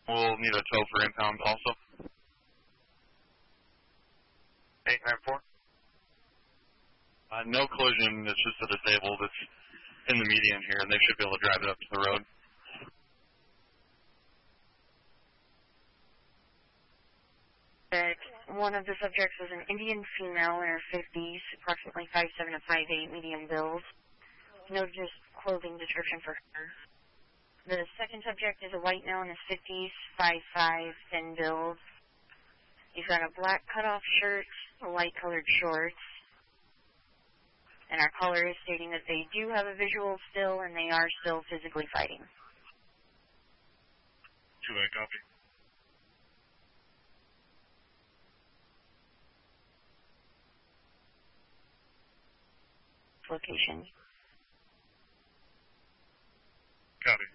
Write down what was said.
We'll need a tow for impound also. 894. No collision, it's just a disabled. It's in the median here, and they should be able to drive it up to the road. One of the subjects was an Indian female in her 50s, approximately 5'7" to 5'8", medium build. No clothing description for her. The second subject is a white male in his 50s, 5'5", thin build. He's got a black cutoff shirt, light-colored shorts. And our caller is stating that they do have a visual still, and they are still physically fighting. 2-way copy. Location. Copy.